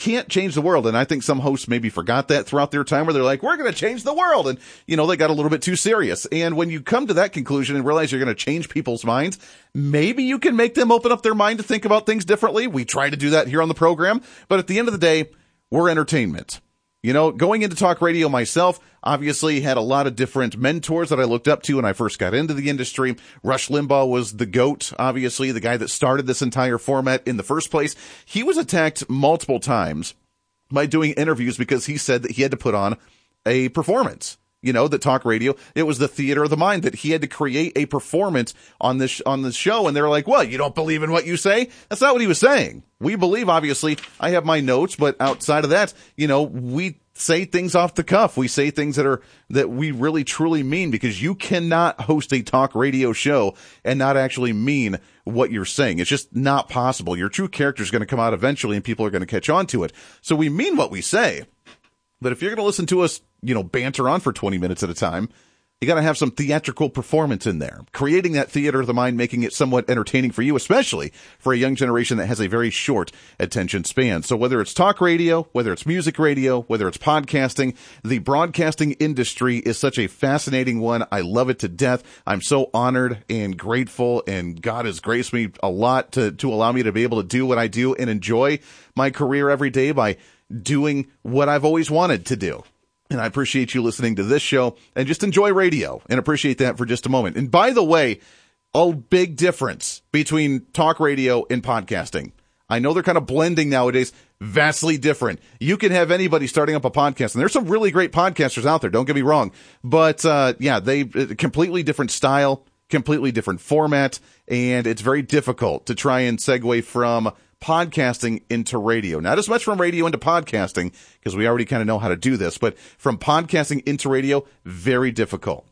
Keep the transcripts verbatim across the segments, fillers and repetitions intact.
can't change the world. And I think some hosts maybe forgot that throughout their time where they're like, we're going to change the world. And, you know, they got a little bit too serious. And when you come to that conclusion and realize you're going to change people's minds, maybe you can make them open up their mind to think about things differently. We try to do that here on the program. But at the end of the day, we're entertainment. You know, going into talk radio myself, obviously had a lot of different mentors that I looked up to when I first got into the industry. Rush Limbaugh was the GOAT, obviously, the guy that started this entire format in the first place. He was attacked multiple times by doing interviews because he said that he had to put on a performance. You know, the talk radio, it was the theater of the mind that he had to create a performance on this, on the show. And they're like, well, you don't believe in what you say? That's not what he was saying. We believe, obviously, I have my notes, but outside of that, you know, we say things off the cuff. We say things that are, that we really truly mean, because you cannot host a talk radio show and not actually mean what you're saying. It's just not possible. Your true character is going to come out eventually and people are going to catch on to it. So we mean what we say. But if you're going to listen to us, you know, banter on for twenty minutes at a time, you got to have some theatrical performance in there, creating that theater of the mind, making it somewhat entertaining for you, especially for a young generation that has a very short attention span. So whether it's talk radio, whether it's music radio, whether it's podcasting, the broadcasting industry is such a fascinating one. I love it to death. I'm so honored and grateful, and God has graced me a lot to, to allow me to be able to do what I do and enjoy my career every day by doing what I've always wanted to do. And I appreciate you listening to this show and just enjoy radio and appreciate that for just a moment. And by the way, a big difference between talk radio and podcasting. I know they're kind of blending nowadays, vastly different. You can have anybody starting up a podcast, and there's some really great podcasters out there, don't get me wrong. But, uh, yeah, they completely different style, completely different format, and it's very difficult to try and segue from podcasting into radio. Not as much from radio into podcasting, because we already kind of know how to do this, but from podcasting into radio, very difficult.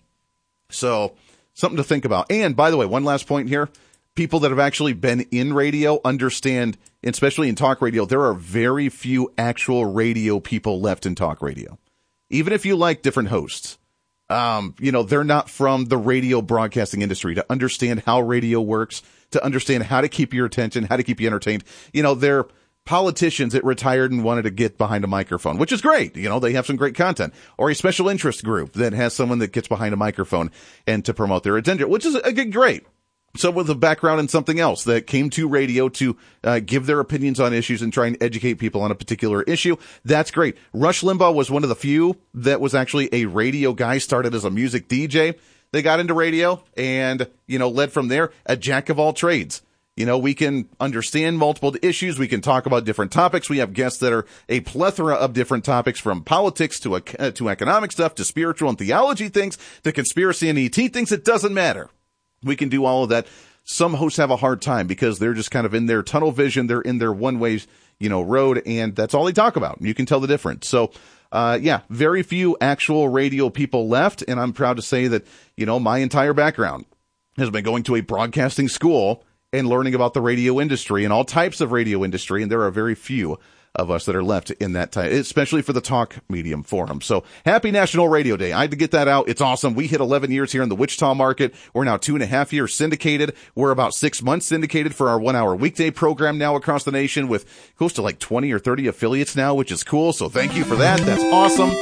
So something to think about. And by the way, one last point here, people that have actually been in radio understand, especially in talk radio, there are very few actual radio people left in talk radio. Even if you like different hosts, um, you know, they're not from the radio broadcasting industry to understand how radio works, to understand how to keep your attention, how to keep you entertained. You know, they're politicians that retired and wanted to get behind a microphone, which is great. You know, they have some great content. Or a special interest group that has someone that gets behind a microphone and to promote their agenda, which is a good, great. So with a background in something else that came to radio to uh, give their opinions on issues and try and educate people on a particular issue, that's great. Rush Limbaugh was one of the few that was actually a radio guy, started as a music D J. They got into radio and, you know, led from there, a jack of all trades. You know, we can understand multiple issues. We can talk about different topics. We have guests that are a plethora of different topics, from politics to, uh, to economic stuff, to spiritual and theology things, to conspiracy and E T things. It doesn't matter. We can do all of that. Some hosts have a hard time because they're just kind of in their tunnel vision. They're in their one way, you know, road, and that's all they talk about. You can tell the difference. So, Uh, yeah, very few actual radio people left. And I'm proud to say that, you know, my entire background has been going to a broadcasting school and learning about the radio industry and all types of radio industry. And there are very few of us that are left in that time, especially for the talk medium forum. So happy National Radio Day. I had to get that out. It's awesome. We hit eleven years here in the Wichita market. We're now two and a half years syndicated. We're about six months syndicated for our one hour weekday program now across the nation, with close to like twenty or thirty affiliates now, which is cool. So thank you for that. That's awesome.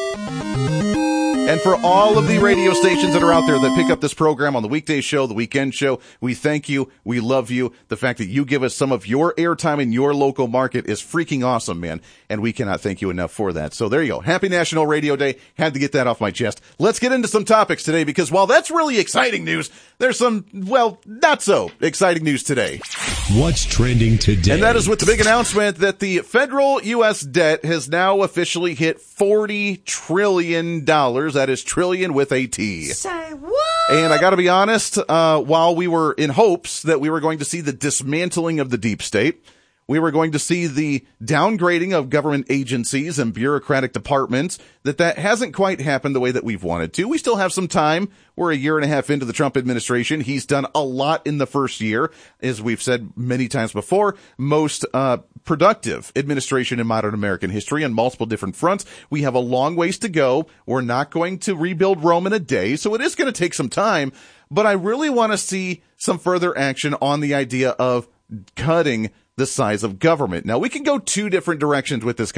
And for all of the radio stations that are out there that pick up this program on the weekday show, the weekend show, we thank you. We love you. The fact that you give us some of your airtime in your local market is freaking awesome, man. And we cannot thank you enough for that. So there you go. Happy National Radio Day. Had to get that off my chest. Let's get into some topics today, because while that's really exciting news, there's some, well, not so exciting news today. What's trending today? And that is with the big announcement that the federal U S debt has now officially hit forty trillion dollars. That is trillion with a T. Say what? And I got to be honest, uh, while we were in hopes that we were going to see the dismantling of the deep state, we were going to see the downgrading of government agencies and bureaucratic departments, that that hasn't quite happened the way that we've wanted to. We still have some time. We're a year and a half into the Trump administration. He's done a lot in the first year, as we've said many times before, most uh productive administration in modern American history on multiple different fronts. We have a long ways to go. We're not going to rebuild Rome in a day, so it is going to take some time. But I really want to see some further action on the idea of cutting the size of government. Now, we can go two different directions with this